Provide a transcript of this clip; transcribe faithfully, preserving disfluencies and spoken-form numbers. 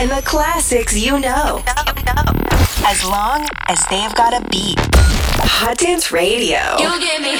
and the classics you know. As long as they've got a beat. Hot Dance Radio. You get me